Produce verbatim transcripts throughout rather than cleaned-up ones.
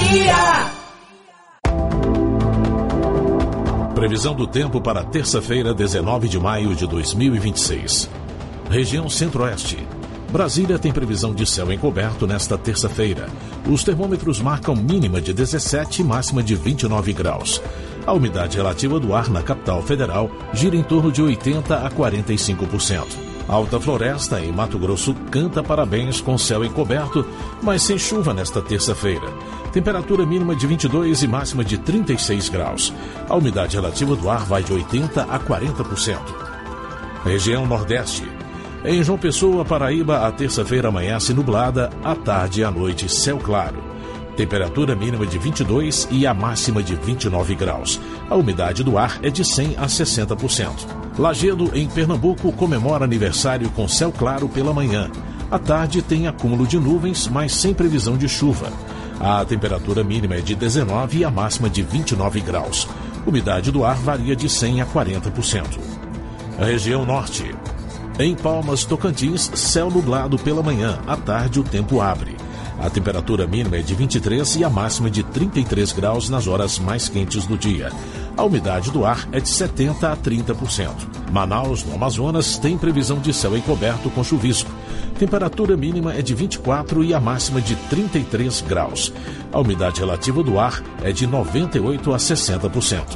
Bahia. Previsão do tempo para terça-feira, dezenove de maio de dois mil e vinte e seis. Região Centro-Oeste. Brasília tem previsão de céu encoberto nesta terça-feira. Os termômetros marcam mínima de dezessete e máxima de vinte e nove graus. A umidade relativa do ar na capital federal gira em torno de oitenta a quarenta e cinco por cento. Alta Floresta, em Mato Grosso, canta parabéns com céu encoberto, mas sem chuva nesta terça-feira. Temperatura mínima de vinte e dois e máxima de trinta e seis graus. A umidade relativa do ar vai de oitenta a quarenta por cento. Região Nordeste. Em João Pessoa, Paraíba, a terça-feira amanhece nublada, à tarde e à noite céu claro. Temperatura mínima de vinte e dois e a máxima de vinte e nove graus. A umidade do ar é de cem a sessenta por cento. Lagedo, em Pernambuco, comemora aniversário com céu claro pela manhã. À tarde tem acúmulo de nuvens, mas sem previsão de chuva. A temperatura mínima é de dezenove e a máxima de vinte e nove graus. Umidade do ar varia de cem a quarenta por cento. Região Norte. Em Palmas, Tocantins, céu nublado pela manhã. À tarde o tempo abre. A temperatura mínima é de vinte e três e a máxima de trinta e três graus nas horas mais quentes do dia. A umidade do ar é de setenta a trinta por cento. Manaus, no Amazonas, tem previsão de céu encoberto com chuvisco. Temperatura mínima é de vinte e quatro e a máxima de trinta e três graus. A umidade relativa do ar é de noventa e oito a sessenta por cento.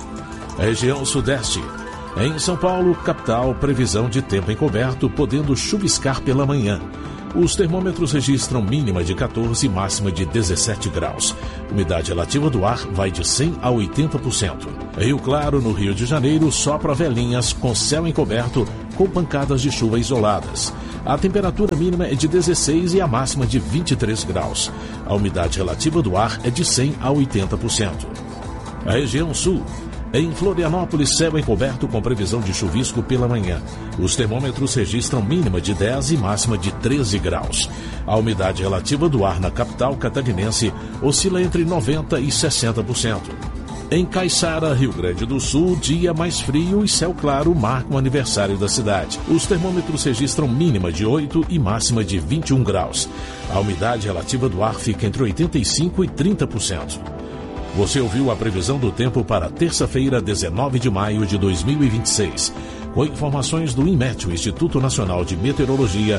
Região Sudeste. Em São Paulo, capital, previsão de tempo encoberto, podendo chuviscar pela manhã. Os termômetros registram mínima de quatorze e máxima de dezessete graus. Umidade relativa do ar vai de cem a oitenta por cento. Rio Claro, no Rio de Janeiro, sopra velinhas com céu encoberto com pancadas de chuva isoladas. A temperatura mínima é de dezesseis e a máxima de vinte e três graus. A umidade relativa do ar é de cem a oitenta por cento. A região Sul. Em Florianópolis, céu encoberto com previsão de chuvisco pela manhã. Os termômetros registram mínima de dez e máxima de treze graus. A umidade relativa do ar na capital catarinense oscila entre noventa e sessenta por cento. Em Caiçara, Rio Grande do Sul, dia mais frio e céu claro marcam o aniversário da cidade. Os termômetros registram mínima de oito e máxima de vinte e um graus. A umidade relativa do ar fica entre oitenta e cinco e trinta por cento. Você ouviu a previsão do tempo para terça-feira, dezenove de maio de dois mil e vinte e seis. Com informações do INMET, o Instituto Nacional de Meteorologia.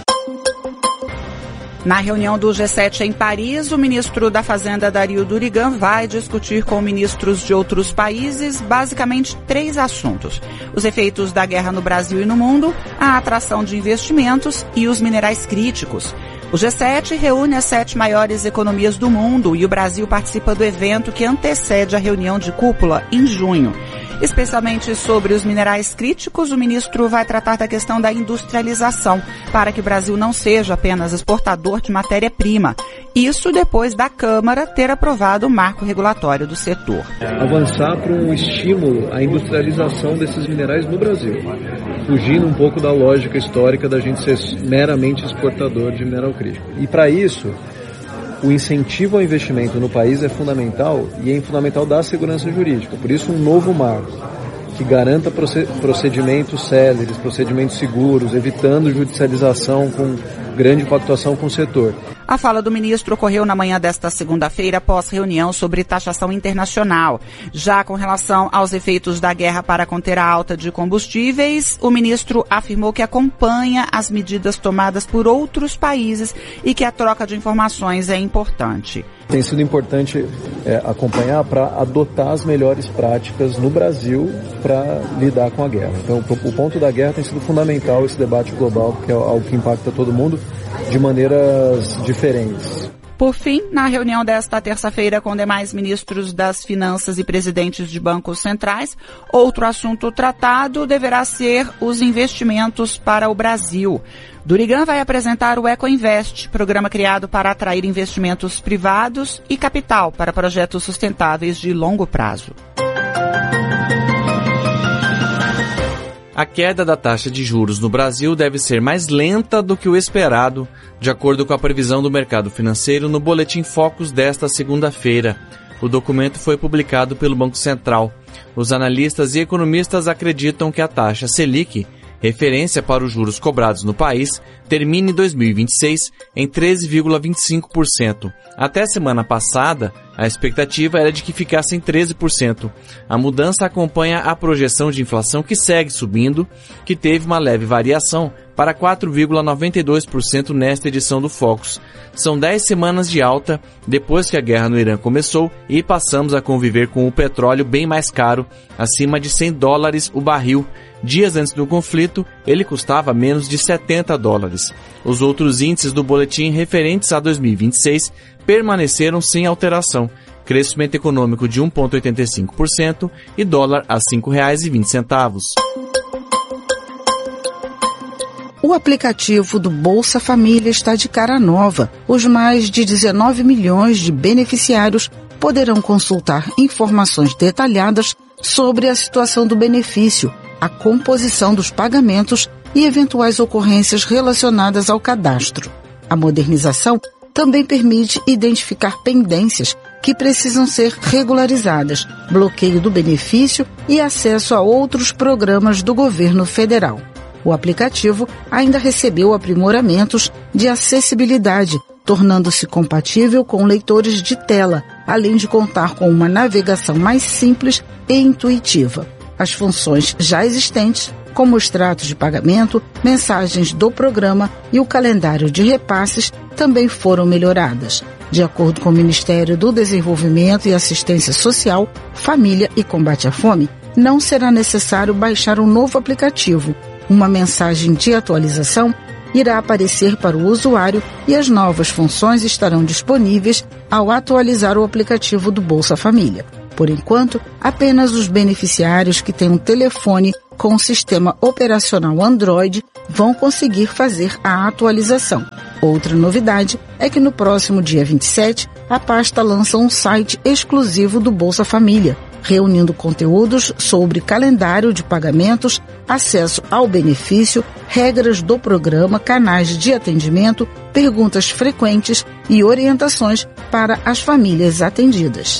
Na reunião do G sete em Paris, o ministro da Fazenda, Dario Durigan, vai discutir com ministros de outros países basicamente três assuntos: os efeitos da guerra no Brasil e no mundo, a atração de investimentos e os minerais críticos. O G sete reúne as sete maiores economias do mundo e o Brasil participa do evento que antecede a reunião de cúpula em junho. Especialmente sobre os minerais críticos, o ministro vai tratar da questão da industrialização, para que o Brasil não seja apenas exportador de matéria-prima. Isso depois da Câmara ter aprovado o marco regulatório do setor. Avançar para um estímulo à industrialização desses minerais no Brasil, fugindo um pouco da lógica histórica da gente ser meramente exportador de mineral crítico. E para isso, o incentivo ao investimento no país é fundamental e é fundamental da segurança jurídica. Por isso, um novo marco que garanta procedimentos céleres, procedimentos seguros, evitando judicialização com grande pactuação com o setor. A fala do ministro ocorreu na manhã desta segunda-feira após reunião sobre taxação internacional. Já com relação aos efeitos da guerra para conter a alta de combustíveis, o ministro afirmou que acompanha as medidas tomadas por outros países e que a troca de informações é importante. Tem sido importante é, acompanhar para adotar as melhores práticas no Brasil para lidar com a guerra. Então, o ponto da guerra tem sido fundamental, esse debate global, porque é algo que impacta todo mundo de maneiras diferentes. Por fim, na reunião desta terça-feira com demais ministros das Finanças e presidentes de bancos centrais, outro assunto tratado deverá ser os investimentos para o Brasil. Durigan vai apresentar o EcoInvest, programa criado para atrair investimentos privados e capital para projetos sustentáveis de longo prazo. A queda da taxa de juros no Brasil deve ser mais lenta do que o esperado, de acordo com a previsão do mercado financeiro no Boletim Focus desta segunda-feira. O documento foi publicado pelo Banco Central. Os analistas e economistas acreditam que a taxa Selic, referência para os juros cobrados no país, termine em dois mil e vinte e seis em treze vírgula vinte e cinco por cento. Até a semana passada, A expectativa era de que ficasse em treze por cento. A mudança acompanha a projeção de inflação que segue subindo, que teve uma leve variação para quatro vírgula noventa e dois por cento nesta edição do Focus. São dez semanas de alta depois que a guerra no Irã começou e passamos a conviver com o petróleo bem mais caro, acima de cem dólares o barril. Dias antes do conflito, ele custava menos de setenta dólares. Os outros índices do boletim referentes a dois mil e vinte e seis permaneceram sem alteração. Crescimento econômico de um vírgula oitenta e cinco por cento e dólar a cinco reais e vinte centavos. O aplicativo do Bolsa Família está de cara nova. Os mais de dezenove milhões de beneficiários poderão consultar informações detalhadas sobre a situação do benefício, a composição dos pagamentos e eventuais ocorrências relacionadas ao cadastro. A modernização também permite identificar pendências que precisam ser regularizadas, bloqueio do benefício e acesso a outros programas do governo federal. O aplicativo ainda recebeu aprimoramentos de acessibilidade, tornando-se compatível com leitores de tela, além de contar com uma navegação mais simples e intuitiva. As funções já existentes, como extratos de pagamento, mensagens do programa e o calendário de repasses, também foram melhoradas. De acordo com o Ministério do Desenvolvimento e Assistência Social, Família e Combate à Fome, não será necessário baixar um novo aplicativo. Uma mensagem de atualização irá aparecer para o usuário e as novas funções estarão disponíveis ao atualizar o aplicativo do Bolsa Família. Por enquanto, apenas os beneficiários que têm um telefone com o sistema operacional Android vão conseguir fazer a atualização. Outra novidade é que no próximo dia vinte e sete, a pasta lança um site exclusivo do Bolsa Família, reunindo conteúdos sobre calendário de pagamentos, acesso ao benefício, regras do programa, canais de atendimento, perguntas frequentes e orientações para as famílias atendidas.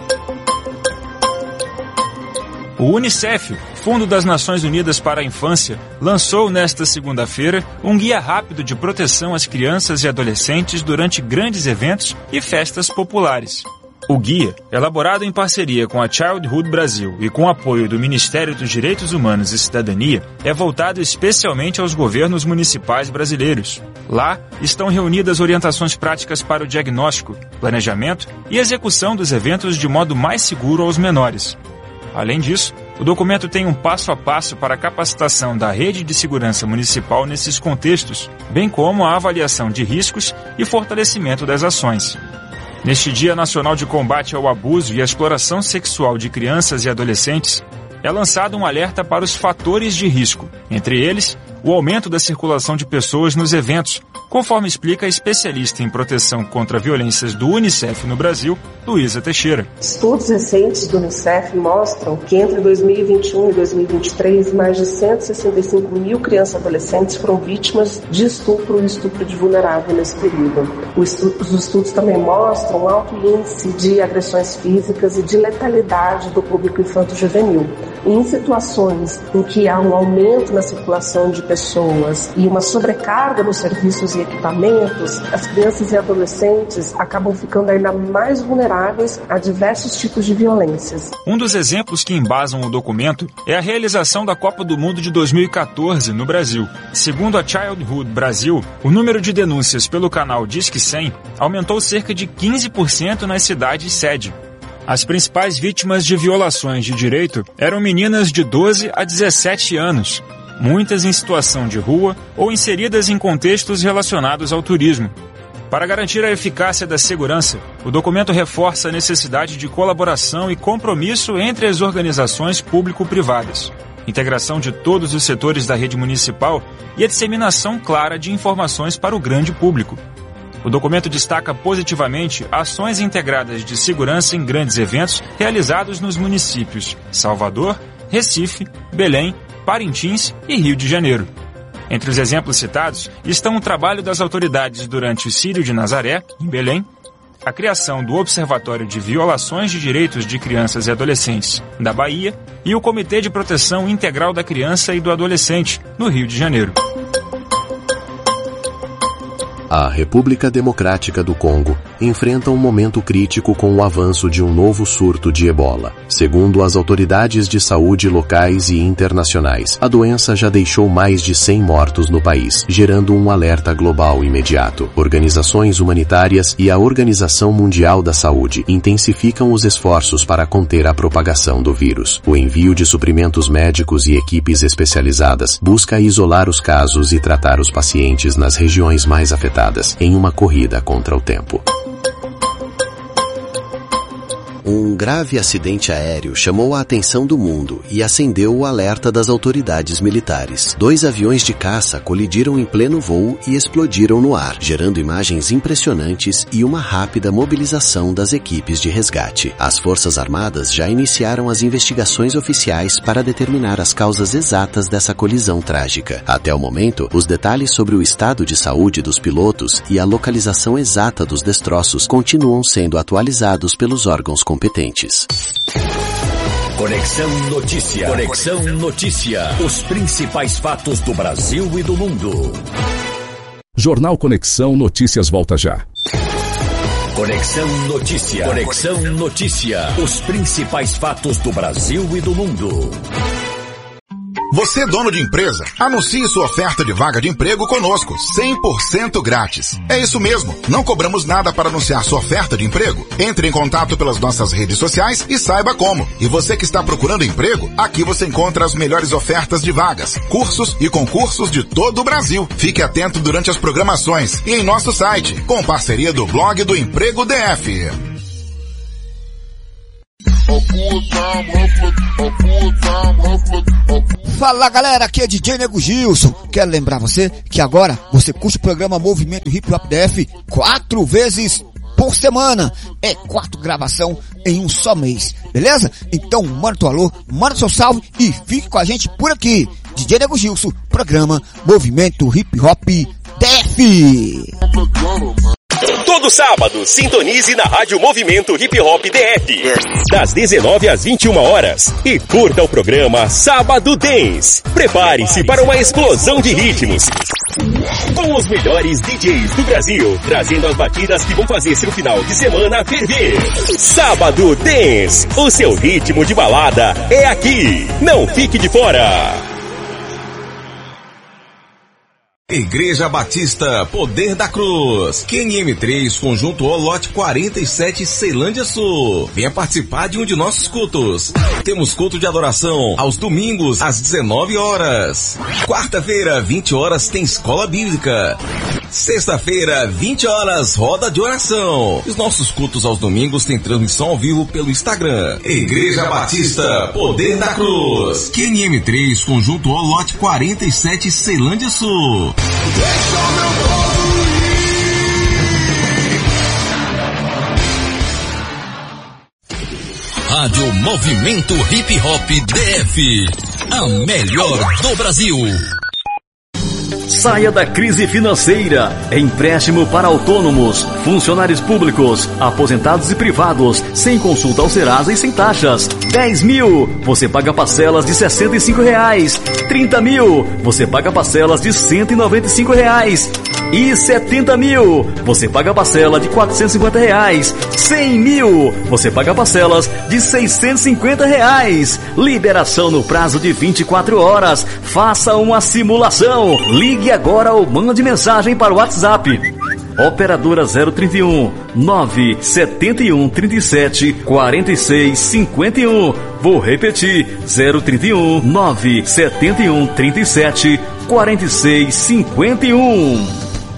O Unicef, Fundo das Nações Unidas para a Infância, lançou nesta segunda-feira um guia rápido de proteção às crianças e adolescentes durante grandes eventos e festas populares. O guia, elaborado em parceria com a Childhood Brasil e com apoio do Ministério dos Direitos Humanos e Cidadania, é voltado especialmente aos governos municipais brasileiros. Lá estão reunidas orientações práticas para o diagnóstico, planejamento e execução dos eventos de modo mais seguro aos menores. Além disso, o documento tem um passo a passo para a capacitação da rede de segurança municipal nesses contextos, bem como a avaliação de riscos e fortalecimento das ações. Neste Dia Nacional de Combate ao Abuso e à Exploração Sexual de Crianças e Adolescentes, é lançado um alerta para os fatores de risco, entre eles, o aumento da circulação de pessoas nos eventos, conforme explica a especialista em proteção contra violências do Unicef no Brasil, Luísa Teixeira. Estudos recentes do Unicef mostram que entre dois mil e vinte e um e dois mil e vinte e três, mais de cento e sessenta e cinco mil crianças e adolescentes foram vítimas de estupro e estupro de vulnerável nesse período. Os estudos também mostram um alto índice de agressões físicas e de letalidade do público infanto-juvenil. Em situações em que há um aumento na circulação de pessoas e uma sobrecarga nos serviços e equipamentos, as crianças e adolescentes acabam ficando ainda mais vulneráveis a diversos tipos de violências. Um dos exemplos que embasam o documento é a realização da Copa do Mundo de dois mil e quatorze no Brasil. Segundo a Childhood Brasil, o número de denúncias pelo canal Disque cem aumentou cerca de quinze por cento nas cidades sede. As principais vítimas de violações de direito eram meninas de doze a dezessete anos, muitas em situação de rua ou inseridas em contextos relacionados ao turismo. Para garantir a eficácia da segurança, o documento reforça a necessidade de colaboração e compromisso entre as organizações público-privadas, integração de todos os setores da rede municipal e a disseminação clara de informações para o grande público. O documento destaca positivamente ações integradas de segurança em grandes eventos realizados nos municípios Salvador, Recife, Belém, Parintins e Rio de Janeiro. Entre os exemplos citados estão o trabalho das autoridades durante o Círio de Nazaré, em Belém, a criação do Observatório de Violações de Direitos de Crianças e Adolescentes, da Bahia, e o Comitê de Proteção Integral da Criança e do Adolescente, no Rio de Janeiro. A República Democrática do Congo enfrenta um momento crítico com o avanço de um novo surto de ebola. Segundo as autoridades de saúde locais e internacionais, a doença já deixou mais de cem mortos no país, gerando um alerta global imediato. Organizações humanitárias e a Organização Mundial da Saúde intensificam os esforços para conter a propagação do vírus. O envio de suprimentos médicos e equipes especializadas busca isolar os casos e tratar os pacientes nas regiões mais afetadas, em uma corrida contra o tempo. Um grave acidente aéreo chamou a atenção do mundo e acendeu o alerta das autoridades militares. Dois aviões de caça colidiram em pleno voo e explodiram no ar, gerando imagens impressionantes e uma rápida mobilização das equipes de resgate. As Forças Armadas já iniciaram as investigações oficiais para determinar as causas exatas dessa colisão trágica. Até o momento, os detalhes sobre o estado de saúde dos pilotos e a localização exata dos destroços continuam sendo atualizados pelos órgãos competentes. Conexão Notícia. Conexão Notícia. Os principais fatos do Brasil e do mundo. Jornal Conexão Notícias volta já. Conexão Notícia. Conexão Notícia. Os principais fatos do Brasil e do mundo. Você, dono de empresa, anuncie sua oferta de vaga de emprego conosco, cem por cento grátis. É isso mesmo, não cobramos nada para anunciar sua oferta de emprego. Entre em contato pelas nossas redes sociais e saiba como. E você que está procurando emprego, aqui você encontra as melhores ofertas de vagas, cursos e concursos de todo o Brasil. Fique atento durante as programações e em nosso site, com parceria do blog do Emprego D F. Fala galera, aqui é D J Nego Gilson. Quero lembrar você que agora você curte o programa Movimento Hip Hop D F quatro vezes por semana. É quatro gravação em um só mês, beleza? Então manda teu alô, manda seu salve e fique com a gente por aqui. D J Nego Gilson, programa Movimento Hip Hop D F. Todo sábado, sintonize na Rádio Movimento Hip Hop D F, das dezenove às vinte e uma horas, e curta o programa Sábado Dance. Prepare-se para uma explosão de ritmos, com os melhores D Js do Brasil, trazendo as batidas que vão fazer seu final de semana ferver. Sábado Dance, o seu ritmo de balada é aqui. Não fique de fora. Igreja Batista Poder da Cruz, Q N M três, Conjunto O, lote quarenta e sete, Ceilândia Sul. Venha participar de um de nossos cultos. Temos culto de adoração aos domingos, às dezenove horas. Quarta-feira, vinte horas, tem escola bíblica. Sexta-feira, vinte horas, roda de oração. Os nossos cultos aos domingos têm transmissão ao vivo pelo Instagram. Igreja Batista Poder da Cruz, Q N M três, Conjunto O, lote quarenta e sete, Ceilândia Sul. Deixa o meu povo ir. Rádio Movimento Hip Hop D F, a melhor do Brasil. Saia da crise financeira. Empréstimo para autônomos, funcionários públicos, aposentados e privados, sem consulta ao Serasa e sem taxas. dez mil, você paga parcelas de sessenta e cinco reais. trinta mil, você paga parcelas de cento e noventa e cinco reais. E setenta mil, você paga parcela de quatrocentos e cinquenta reais. cem mil, você paga parcelas de seiscentos e cinquenta reais. Liberação no prazo de vinte e quatro horas. Faça uma simulação. Ligue agora ou mande mensagem para o WhatsApp. Operadora zero trinta e um, nove sete um, trinta e sete, quarenta e seis, cinquenta e um. Vou repetir, zero trinta e um, nove sete um, trinta e sete, quarenta e seis, cinquenta e um.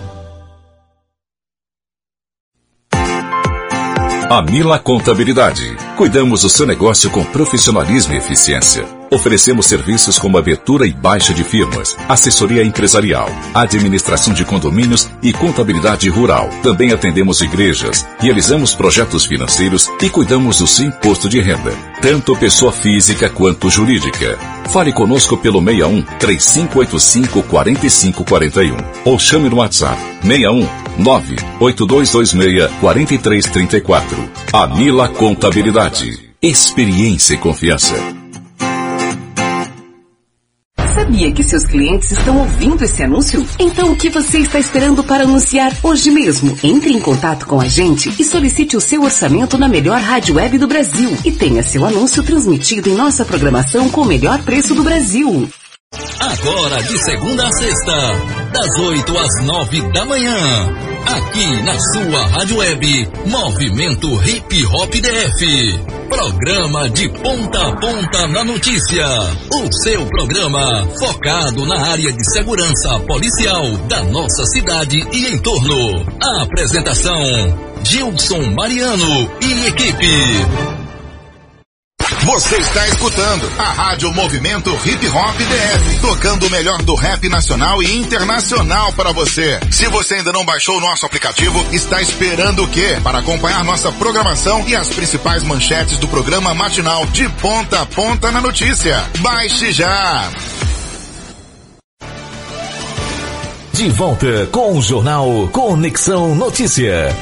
Anila Contabilidade. Cuidamos do seu negócio com profissionalismo e eficiência. Oferecemos serviços como abertura e baixa de firmas, assessoria empresarial, administração de condomínios e contabilidade rural. Também atendemos igrejas, realizamos projetos financeiros e cuidamos do seu imposto de renda, tanto pessoa física quanto jurídica. Fale conosco pelo seis um, três cinco oito cinco, quatro cinco quatro um ou chame no WhatsApp seis um, nove oito dois dois seis, quatro três três quatro. Anila Contabilidade. Experiência e confiança. Sabia que seus clientes estão ouvindo esse anúncio? Então o que você está esperando para anunciar hoje mesmo? Entre em contato com a gente e solicite o seu orçamento na melhor rádio web do Brasil e tenha seu anúncio transmitido em nossa programação com o melhor preço do Brasil. Agora, de segunda a sexta, das oito às nove da manhã, aqui na sua rádio web, Movimento Hip Hop D F. Programa de ponta a ponta na notícia. O seu programa focado na área de segurança policial da nossa cidade e entorno. A apresentação, Gilson Mariano e equipe. Você está escutando a Rádio Movimento Hip Hop D F, tocando o melhor do rap nacional e internacional para você. Se você ainda não baixou o nosso aplicativo, está esperando o quê? Para acompanhar nossa programação e as principais manchetes do programa matinal de ponta a ponta na notícia. Baixe já! De volta com o jornal Conexão Notícia.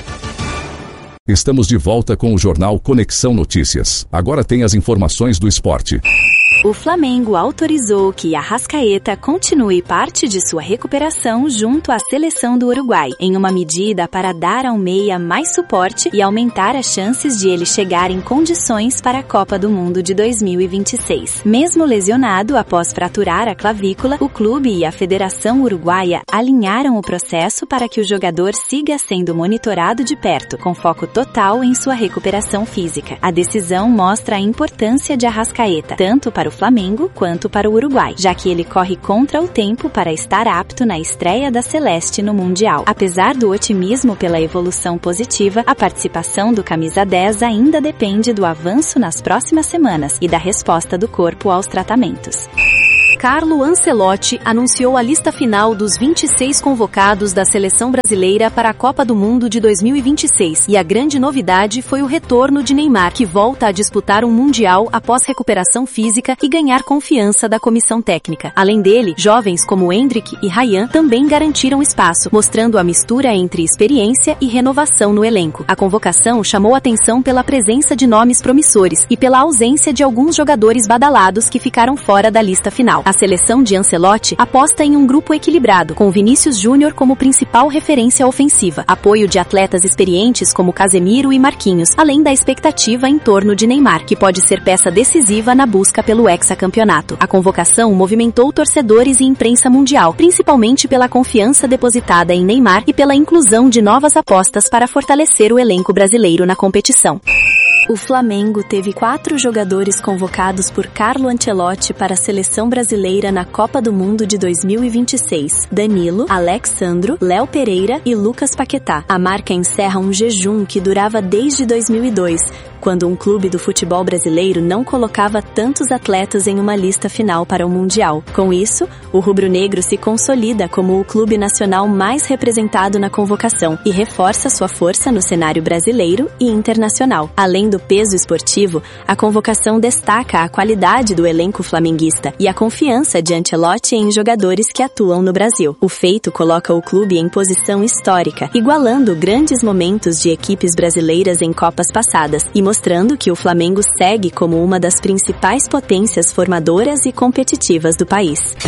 Estamos de volta com o jornal Conexão Notícias. Agora tem as informações do esporte. O Flamengo autorizou que Arrascaeta continue parte de sua recuperação junto à seleção do Uruguai, em uma medida para dar ao meia mais suporte e aumentar as chances de ele chegar em condições para a Copa do Mundo de dois mil e vinte e seis. Mesmo lesionado após fraturar a clavícula, o clube e a Federação Uruguaia alinharam o processo para que o jogador siga sendo monitorado de perto, com foco total em sua recuperação física. A decisão mostra a importância de Arrascaeta, tanto para o Flamengo quanto para o Uruguai, já que ele corre contra o tempo para estar apto na estreia da Celeste no Mundial. Apesar do otimismo pela evolução positiva, a participação do camisa dez ainda depende do avanço nas próximas semanas e da resposta do corpo aos tratamentos. Carlo Ancelotti anunciou a lista final dos vinte e seis convocados da seleção brasileira para a Copa do Mundo de dois mil e vinte e seis, e a grande novidade foi o retorno de Neymar, que volta a disputar um Mundial após recuperação física e ganhar confiança da comissão técnica. Além dele, jovens como Endrick e Ryan também garantiram espaço, mostrando a mistura entre experiência e renovação no elenco. A convocação chamou atenção pela presença de nomes promissores e pela ausência de alguns jogadores badalados que ficaram fora da lista final. A seleção de Ancelotti aposta em um grupo equilibrado, com Vinícius Júnior como principal referência ofensiva, apoio de atletas experientes como Casemiro e Marquinhos, além da expectativa em torno de Neymar, que pode ser peça decisiva na busca pelo hexacampeonato. A convocação movimentou torcedores e imprensa mundial, principalmente pela confiança depositada em Neymar e pela inclusão de novas apostas para fortalecer o elenco brasileiro na competição. O Flamengo teve quatro jogadores convocados por Carlo Ancelotti para a seleção brasileira na Copa do Mundo de dois mil e vinte e seis. Danilo, Alexandro, Léo Pereira e Lucas Paquetá. A marca encerra um jejum que durava desde dois mil e dois, quando um clube do futebol brasileiro não colocava tantos atletas em uma lista final para o Mundial. Com isso, o rubro-negro se consolida como o clube nacional mais representado na convocação e reforça sua força no cenário brasileiro e internacional. Além do peso esportivo, a convocação destaca a qualidade do elenco flamenguista e a confiança de Ancelotti em jogadores que atuam no Brasil. O feito coloca o clube em posição histórica, igualando grandes momentos de equipes brasileiras em Copas passadas e mostrando que o Flamengo segue como uma das principais potências formadoras e competitivas do país.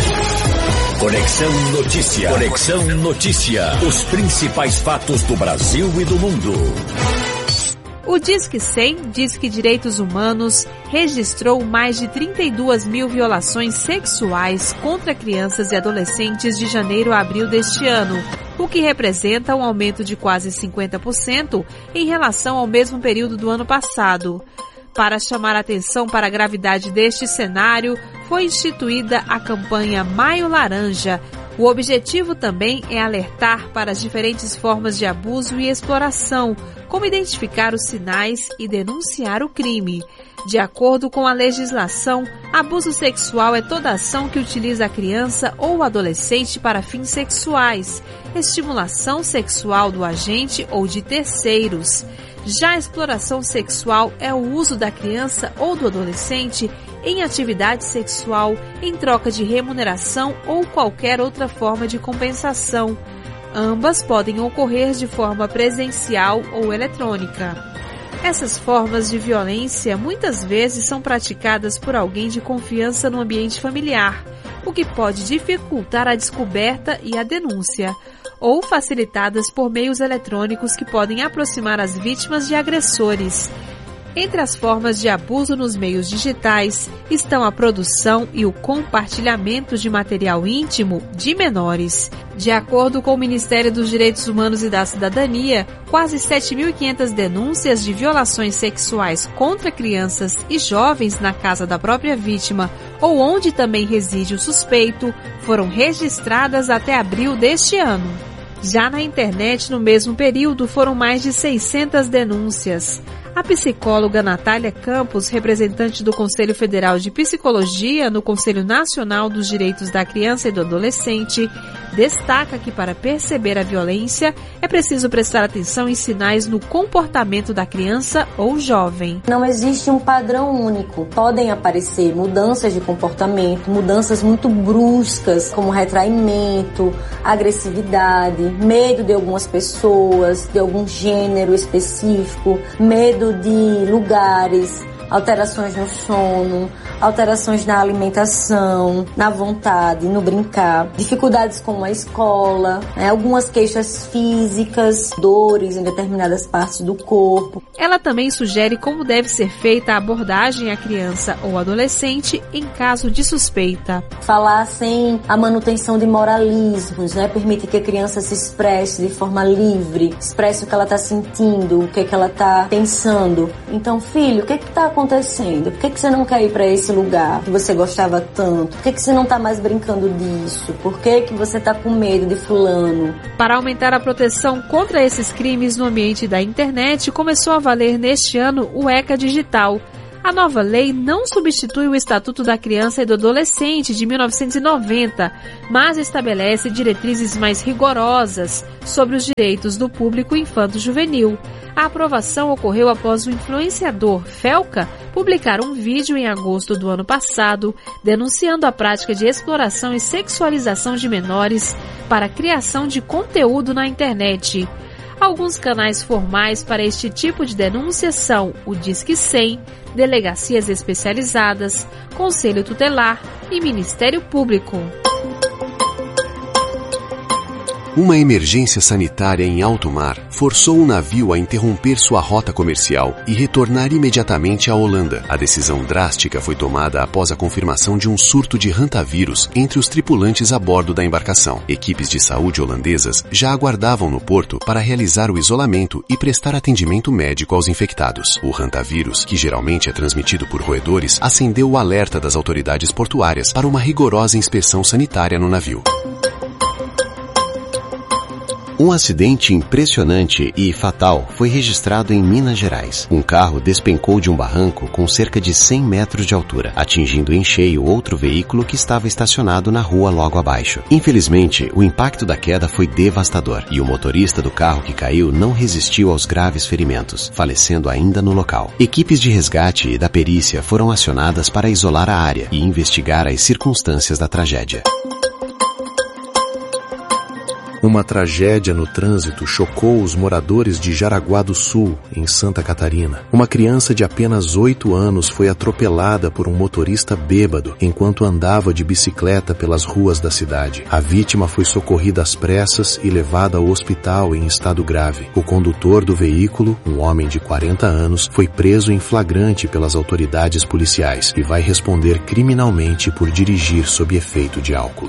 Conexão Notícia. Conexão Notícia. Os principais fatos do Brasil e do mundo. O Disque cem, Disque Direitos Humanos, registrou mais de trinta e duas mil violações sexuais contra crianças e adolescentes de janeiro a abril deste ano, o que representa um aumento de quase cinquenta por cento em relação ao mesmo período do ano passado. Para chamar atenção para a gravidade deste cenário, foi instituída a campanha Maio Laranja. O objetivo também é alertar para as diferentes formas de abuso e exploração, como identificar os sinais e denunciar o crime. De acordo com a legislação, abuso sexual é toda ação que utiliza a criança ou adolescente para fins sexuais, estimulação sexual do agente ou de terceiros. Já a exploração sexual é o uso da criança ou do adolescente em atividade sexual em troca de remuneração ou qualquer outra forma de compensação. Ambas podem ocorrer de forma presencial ou eletrônica. Essas formas de violência muitas vezes são praticadas por alguém de confiança no ambiente familiar, o que pode dificultar a descoberta e a denúncia, ou facilitadas por meios eletrônicos que podem aproximar as vítimas de agressores. Entre as formas de abuso nos meios digitais estão a produção e o compartilhamento de material íntimo de menores. De acordo com o Ministério dos Direitos Humanos e da Cidadania, quase sete mil e quinhentas denúncias de violações sexuais contra crianças e jovens na casa da própria vítima ou onde também reside o suspeito foram registradas até abril deste ano. Já na internet, no mesmo período, foram mais de seiscentas denúncias. A psicóloga Natália Campos, representante do Conselho Federal de Psicologia no Conselho Nacional dos Direitos da Criança e do Adolescente, destaca que para perceber a violência é preciso prestar atenção em sinais no comportamento da criança ou jovem. Não existe um padrão único. Podem aparecer mudanças de comportamento, mudanças muito bruscas, como retraimento, agressividade, medo de algumas pessoas, de algum gênero específico, medo de lugares, alterações no sono, alterações na alimentação, na vontade, no brincar, dificuldades com a escola, né, algumas queixas físicas, dores em determinadas partes do corpo. Ela também sugere como deve ser feita a abordagem à criança ou adolescente em caso de suspeita. Falar sem a manutenção de moralismos, né, permite que a criança se expresse de forma livre, expresse o que ela está sentindo, o que, é que ela está pensando. Então, filho, o que está acontecendo? Por que, que você não quer ir para esse lugar que você gostava tanto? Por que, que você não está mais brincando disso? Por que, que você está com medo de fulano? Para aumentar a proteção contra esses crimes no ambiente da internet, começou a valer neste ano o ECA Digital. A nova lei não substitui o Estatuto da Criança e do Adolescente de mil novecentos e noventa, mas estabelece diretrizes mais rigorosas sobre os direitos do público infanto-juvenil. A aprovação ocorreu após o influenciador Felca publicar um vídeo em agosto do ano passado, denunciando a prática de exploração e sexualização de menores para a criação de conteúdo na internet. Alguns canais formais para este tipo de denúncia são o Disque cem, delegacias especializadas, Conselho Tutelar e Ministério Público. Uma emergência sanitária em alto mar forçou o navio a interromper sua rota comercial e retornar imediatamente à Holanda. A decisão drástica foi tomada após a confirmação de um surto de hantavírus entre os tripulantes a bordo da embarcação. Equipes de saúde holandesas já aguardavam no porto para realizar o isolamento e prestar atendimento médico aos infectados. O hantavírus, que geralmente é transmitido por roedores, acendeu o alerta das autoridades portuárias para uma rigorosa inspeção sanitária no navio. Um acidente impressionante e fatal foi registrado em Minas Gerais. Um carro despencou de um barranco com cerca de cem metros de altura, atingindo em cheio outro veículo que estava estacionado na rua logo abaixo. Infelizmente, o impacto da queda foi devastador e o motorista do carro que caiu não resistiu aos graves ferimentos, falecendo ainda no local. Equipes de resgate e da perícia foram acionadas para isolar a área e investigar as circunstâncias da tragédia. Uma tragédia no trânsito chocou os moradores de Jaraguá do Sul, em Santa Catarina. Uma criança de apenas oito anos foi atropelada por um motorista bêbado enquanto andava de bicicleta pelas ruas da cidade. A vítima foi socorrida às pressas e levada ao hospital em estado grave. O condutor do veículo, um homem de quarenta anos, foi preso em flagrante pelas autoridades policiais e vai responder criminalmente por dirigir sob efeito de álcool.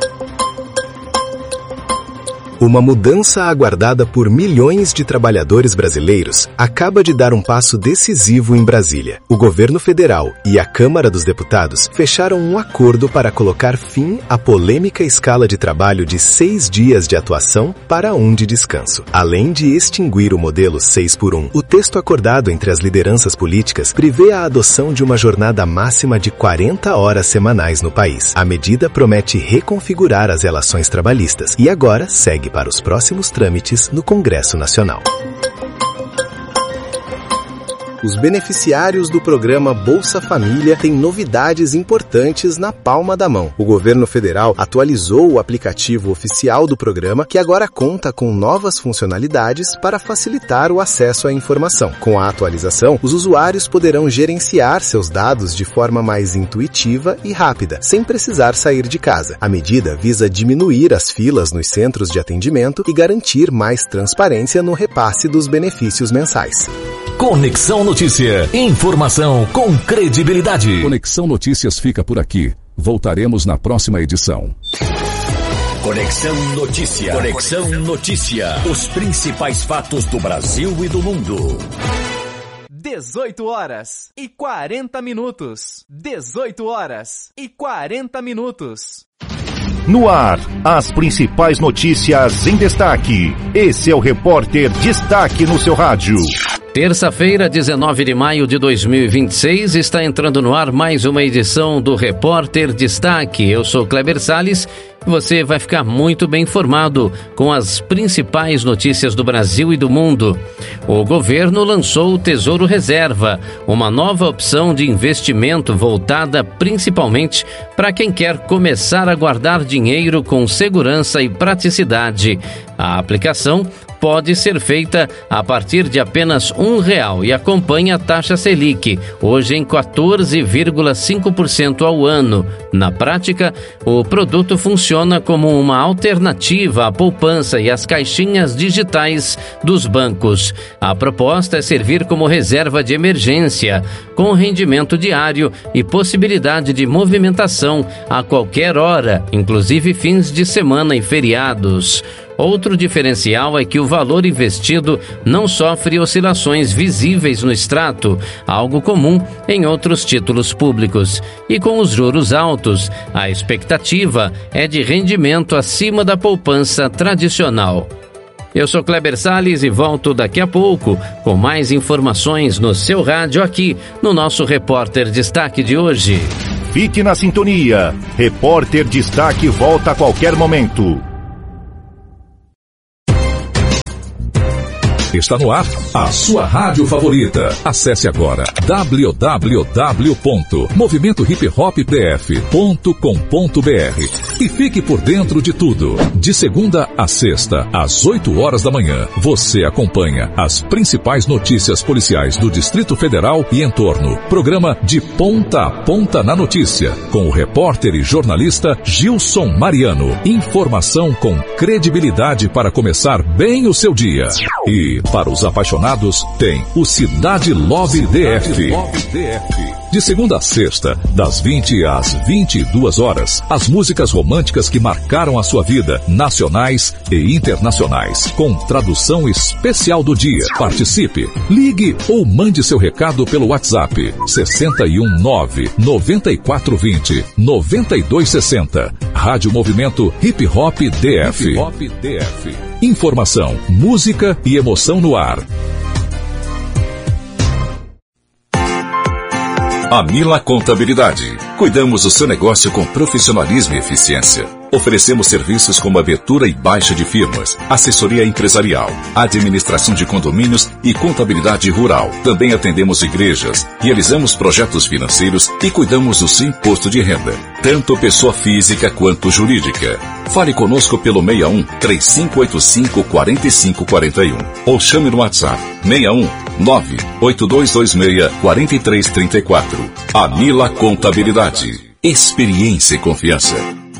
Uma mudança aguardada por milhões de trabalhadores brasileiros acaba de dar um passo decisivo em Brasília. O governo federal e a Câmara dos Deputados fecharam um acordo para colocar fim à polêmica escala de trabalho de seis dias de atuação para um de descanso. Além de extinguir o modelo seis por um, o texto acordado entre as lideranças políticas prevê a adoção de uma jornada máxima de quarenta horas semanais no país. A medida promete reconfigurar as relações trabalhistas e agora segue para os próximos trâmites no Congresso Nacional. Os beneficiários do programa Bolsa Família têm novidades importantes na palma da mão. O governo federal atualizou o aplicativo oficial do programa, que agora conta com novas funcionalidades para facilitar o acesso à informação. Com a atualização, os usuários poderão gerenciar seus dados de forma mais intuitiva e rápida, sem precisar sair de casa. A medida visa diminuir as filas nos centros de atendimento e garantir mais transparência no repasse dos benefícios mensais. Conexão Notícia. Informação com credibilidade. Conexão Notícias fica por aqui. Voltaremos na próxima edição. Conexão Notícia. Conexão Notícia. Os principais fatos do Brasil e do mundo. dezoito horas e quarenta minutos. dezoito horas e quarenta minutos. No ar, as principais notícias em destaque. Esse é o Repórter Destaque no seu rádio. Terça-feira, dezenove de maio de dois mil e vinte e seis, está entrando no ar mais uma edição do Repórter Destaque. Eu sou Kleber Salles e você vai ficar muito bem informado com as principais notícias do Brasil e do mundo. O governo lançou o Tesouro Reserva, uma nova opção de investimento voltada principalmente para quem quer começar a guardar dinheiro com segurança e praticidade. A aplicação pode ser feita a partir de apenas um real e acompanha a taxa Selic, hoje em quatorze vírgula cinco por cento ao ano. Na prática, o produto funciona como uma alternativa à poupança e às caixinhas digitais dos bancos. A proposta é servir como reserva de emergência, com rendimento diário e possibilidade de movimentação a qualquer hora, inclusive fins de semana e feriados. Outro diferencial é que o valor investido não sofre oscilações visíveis no extrato, algo comum em outros títulos públicos. E com os juros altos, a expectativa é de rendimento acima da poupança tradicional. Eu sou Kleber Salles e volto daqui a pouco com mais informações no seu rádio aqui no nosso Repórter Destaque de hoje. Fique na sintonia. Repórter Destaque volta a qualquer momento. Está no ar a sua rádio favorita. Acesse agora w w w ponto movimento hip hop p f ponto com ponto b r e fique por dentro de tudo. De segunda a sexta, às oito horas da manhã, você acompanha as principais notícias policiais do Distrito Federal e entorno. Programa De Ponta a Ponta na Notícia, com o repórter e jornalista Gilson Mariano. Informação com credibilidade para começar bem o seu dia. E para os apaixonados, tem o Cidade Love D F. De segunda a sexta, das vinte às vinte e duas horas, as músicas românticas que marcaram a sua vida, nacionais e internacionais, com tradução especial do dia. Participe, ligue ou mande seu recado pelo WhatsApp sessenta e um nove, noventa e quatro vinte, noventa e dois sessenta. Rádio Movimento Hip Hop D F. Hip Hop D F. Informação, música e emoção no ar. Amila Contabilidade. Cuidamos do seu negócio com profissionalismo e eficiência. Oferecemos serviços como abertura e baixa de firmas, assessoria empresarial, administração de condomínios e contabilidade rural. Também atendemos igrejas, realizamos projetos financeiros e cuidamos do seu imposto de renda, tanto pessoa física quanto jurídica. Fale conosco pelo seis um, três cinco oito cinco, quatro cinco quatro um ou chame no WhatsApp seis um, nove oito dois dois seis, quatro três três quatro. Amila Contabilidade. Experiência e confiança.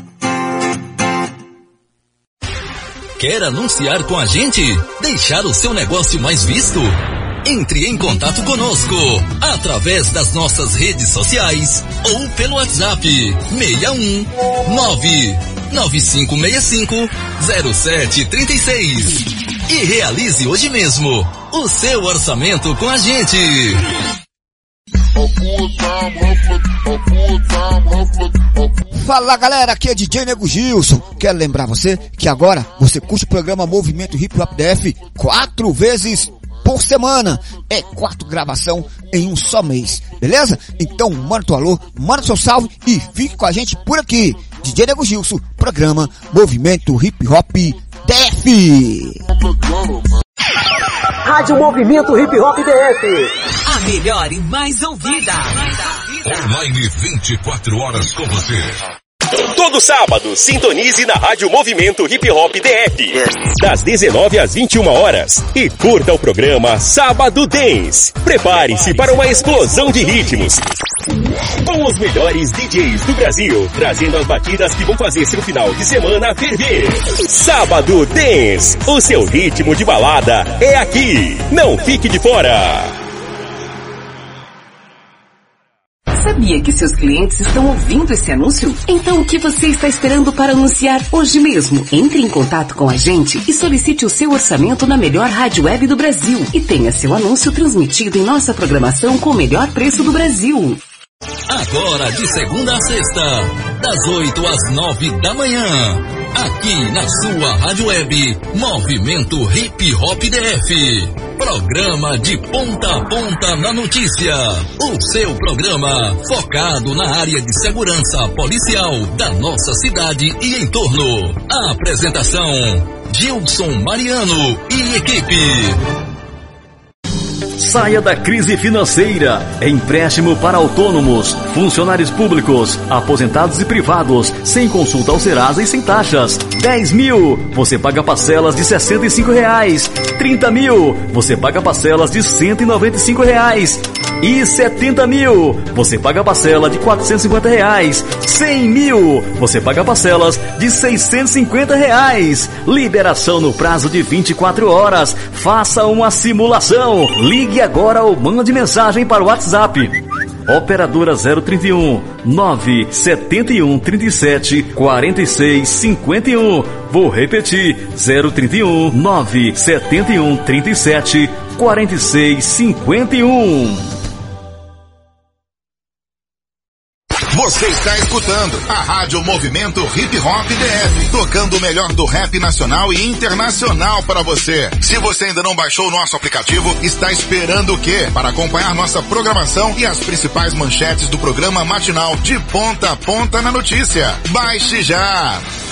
Quer anunciar com a gente? Deixar o seu negócio mais visto? Entre em contato conosco através das nossas redes sociais ou pelo WhatsApp seis um, nove nove cinco seis cinco, zero sete três seis e realize hoje mesmo o seu orçamento com a gente. Fala galera, aqui é D J Nego Gilson. Quero lembrar você que agora você curte o programa Movimento Hip Hop D F quatro vezes por semana. É quatro gravação em um só mês, beleza? Então manda teu alô, manda seu salve e fique com a gente por aqui. D J Nego Gilson, programa Movimento Hip Hop D F. Rádio Movimento Hip Hop D F. A melhor e mais ouvida. Online vinte e quatro horas com você. Todo sábado, sintonize na Rádio Movimento Hip Hop D F, das dezenove às vinte e uma horas, e curta o programa Sábado Dance. Prepare-se para uma explosão de ritmos, com os melhores D Js do Brasil, trazendo as batidas que vão fazer seu final de semana ferver. Sábado Dance, o seu ritmo de balada é aqui. Não fique de fora. Sabia que seus clientes estão ouvindo esse anúncio? Então o que você está esperando para anunciar hoje mesmo? Entre em contato com a gente e solicite o seu orçamento na melhor rádio web do Brasil e tenha seu anúncio transmitido em nossa programação com o melhor preço do Brasil. Agora de segunda a sexta, das oito às nove da manhã, aqui na sua rádio web Movimento Hip Hop D F. Programa de ponta a ponta na notícia. O seu programa focado na área de segurança policial da nossa cidade e entorno. A apresentação: Gilson Mariano e equipe. Saia da crise financeira. Empréstimo para autônomos, funcionários públicos, aposentados e privados, sem consulta ao Serasa e sem taxas. dez mil, você paga parcelas de sessenta e cinco reais. trinta mil, você paga parcelas de cento e noventa e cinco reais. E setenta mil, você paga parcela de quatrocentos e cinquenta reais. cem mil, você paga parcelas de seiscentos e cinquenta reais. Liberação no prazo de vinte e quatro horas. Faça uma simulação. Ligue agora ou mande mensagem para o WhatsApp. Operadora zero trinta e um, nove sete um, trinta e sete, quarenta e seis, cinquenta e um. Vou repetir, zero trinta e um, nove sete um, trinta e sete, quarenta e seis, cinquenta e um. Você está escutando a Rádio Movimento Hip Hop D F, tocando o melhor do rap nacional e internacional para você. Se você ainda não baixou o nosso aplicativo, está esperando o quê? Para acompanhar nossa programação e as principais manchetes do programa matinal de ponta a ponta na notícia. Baixe já!